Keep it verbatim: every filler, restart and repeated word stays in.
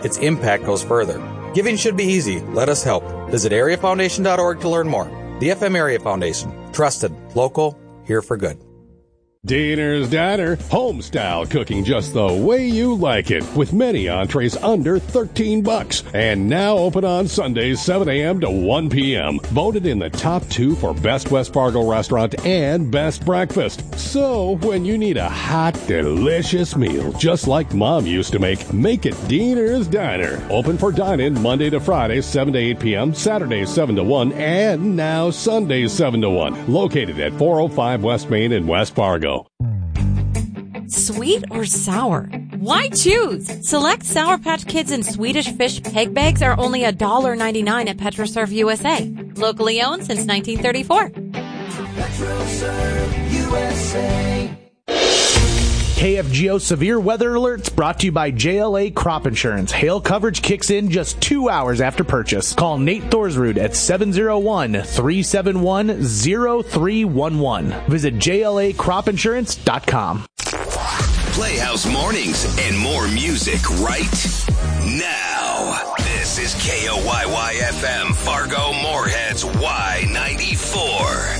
its impact goes further. Giving should be easy. Let us help. Visit area foundation dot org to learn more. The F M Area Foundation. Trusted, local, here for good. Diener's Diner, home-style cooking just the way you like it, with many entrees under thirteen bucks, and now open on Sundays seven a.m. to one p.m. Voted in the top two for Best West Fargo Restaurant and Best Breakfast. So, when you need a hot, delicious meal, just like Mom used to make, make it Diener's Diner. Open for dine-in Monday to Friday, seven to eight p.m., Saturdays seven to one, and now Sundays seven to one. Located at four oh five West Main in West Fargo. Sweet or sour? Why choose? Select Sour Patch Kids and Swedish Fish peg bags are only one dollar and ninety-nine cents at PetroServe U S A. Locally owned since nineteen thirty-four. PetroServe U S A. K F G O Severe Weather Alerts brought to you by J L A Crop Insurance. Hail coverage kicks in just two hours after purchase. Call Nate Thorsrud at seven oh one, three seven one, oh three one one. Visit J L A crop insurance dot com. Playhouse Mornings and more music right now. This is K O Y Y F M, Fargo Moorhead's Y ninety-four.